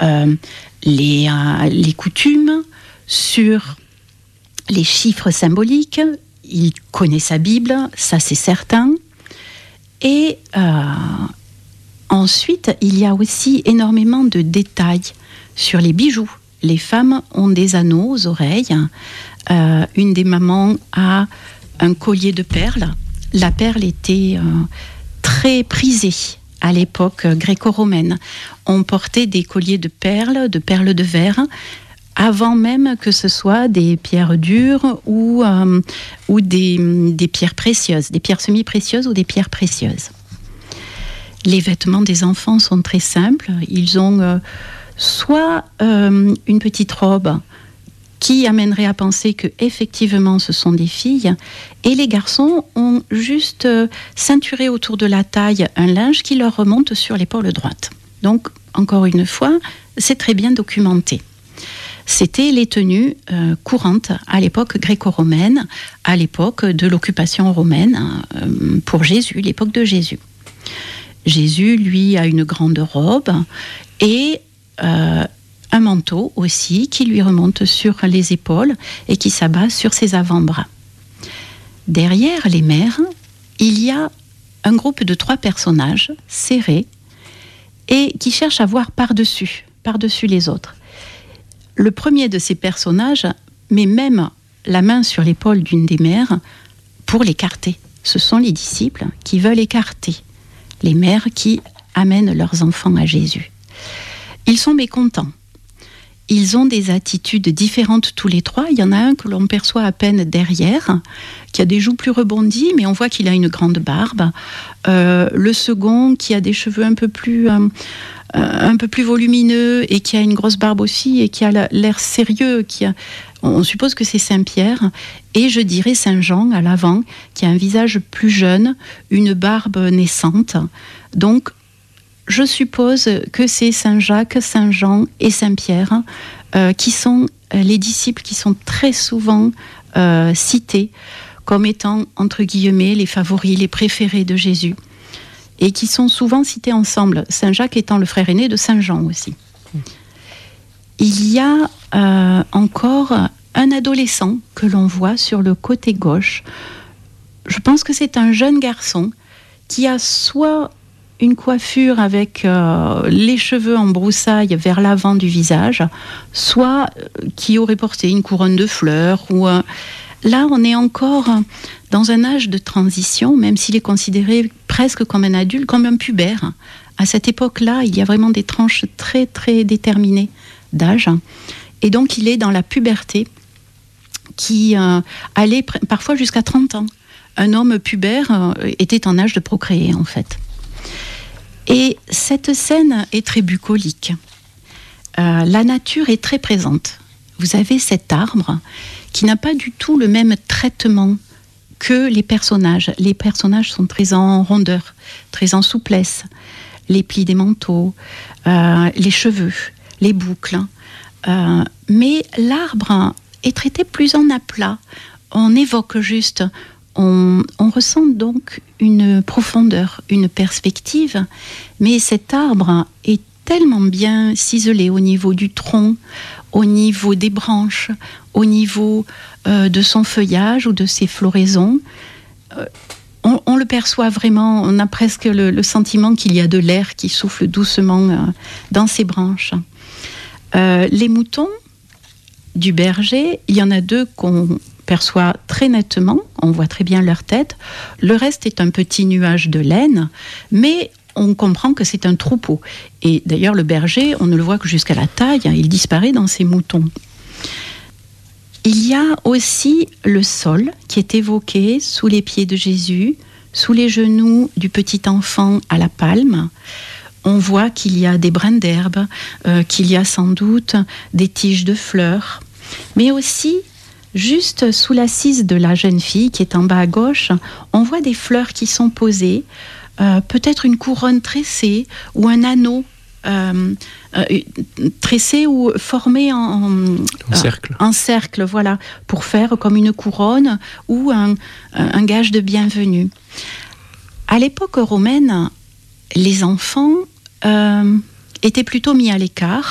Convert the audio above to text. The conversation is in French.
les coutumes, sur les chiffres symboliques. Il connaît sa Bible, ça c'est certain. Et ensuite, il y a aussi énormément de détails sur les bijoux. Les femmes ont des anneaux aux oreilles. Une des mamans a un collier de perles. La perle était très prisée à l'époque gréco-romaine. On portait des colliers de perles de verre, avant même que ce soit des pierres dures ou des pierres précieuses, des pierres semi-précieuses ou des pierres précieuses. Les vêtements des enfants sont très simples. Ils ont soit une petite robe qui amènerait à penser que effectivement ce sont des filles, et les garçons ont juste ceinturé autour de la taille un linge qui leur remonte sur l'épaule droite. Donc, encore une fois, c'est très bien documenté. C'était les tenues courantes à l'époque gréco-romaine, à l'époque de l'occupation romaine pour Jésus, l'époque de Jésus. Jésus, lui, a une grande robe et un manteau aussi qui lui remonte sur les épaules et qui s'abat sur ses avant-bras. Derrière les mères, il y a un groupe de 3 personnages serrés et qui cherchent à voir par-dessus les autres. Le premier de ces personnages met même la main sur l'épaule d'une des mères pour l'écarter. Ce sont les disciples qui veulent écarter les mères qui amènent leurs enfants à Jésus. Ils sont mécontents. Ils ont des attitudes différentes tous les 3. Il y en a un que l'on perçoit à peine derrière, qui a des joues plus rebondies, mais on voit qu'il a une grande barbe. Le second, qui a des cheveux un peu plus volumineux et qui a une grosse barbe aussi et qui a l'air sérieux. On suppose que c'est Saint-Pierre. Et je dirais Saint-Jean à l'avant, qui a un visage plus jeune, une barbe naissante. Donc, je suppose que c'est Saint-Jacques, Saint-Jean et Saint-Pierre qui sont les disciples qui sont très souvent cités comme étant, entre guillemets, les favoris, les préférés de Jésus. Et qui sont souvent cités ensemble, Saint-Jacques étant le frère aîné de Saint-Jean aussi. Il y a encore un adolescent que l'on voit sur le côté gauche. Je pense que c'est un jeune garçon qui a soit une coiffure avec les cheveux en broussailles vers l'avant du visage, soit qui aurait porté une couronne de fleurs. Là, on est encore dans un âge de transition, même s'il est considéré presque comme un adulte, comme un pubère. À cette époque-là, il y a vraiment des tranches très, très déterminées d'âge. Et donc, il est dans la puberté qui allait parfois jusqu'à 30 ans. Un homme pubère était en âge de procréer, en fait. Et cette scène est très bucolique. La nature est très présente. Vous avez cet arbre qui n'a pas du tout le même traitement que les personnages. Les personnages sont très en rondeur, très en souplesse. Les plis des manteaux, les cheveux, les boucles. Mais l'arbre est traité plus en aplat. On évoque juste... On ressent donc une profondeur, une perspective, mais cet arbre est tellement bien ciselé au niveau du tronc, au niveau des branches, au niveau de son feuillage ou de ses floraisons. On le perçoit vraiment, on a presque le sentiment qu'il y a de l'air qui souffle doucement dans ses branches. Les moutons du berger, il y en a 2 qu'on perçoit très nettement, on voit très bien leur tête. Le reste est un petit nuage de laine, mais on comprend que c'est un troupeau. Et d'ailleurs, le berger, on ne le voit que jusqu'à la taille, il disparaît dans ses moutons. Il y a aussi le sol qui est évoqué sous les pieds de Jésus, sous les genoux du petit enfant à la palme. On voit qu'il y a des brins d'herbe, qu'il y a sans doute des tiges de fleurs, mais aussi juste sous l'assise de la jeune fille qui est en bas à gauche, on voit des fleurs qui sont posées, peut-être une couronne tressée ou un anneau tressé ou formé en cercle, voilà, pour faire comme une couronne ou un gage de bienvenue. À l'époque romaine, les enfants étaient plutôt mis à l'écart.